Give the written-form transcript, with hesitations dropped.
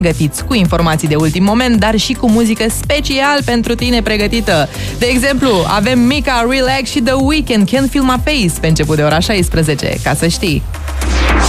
pregătiți cu informații de ultim moment, dar și cu muzică special pentru tine pregătită. De exemplu, avem Mika, Relax și The Weeknd, Can't Feel My Face pe început de ora 16, ca să știi.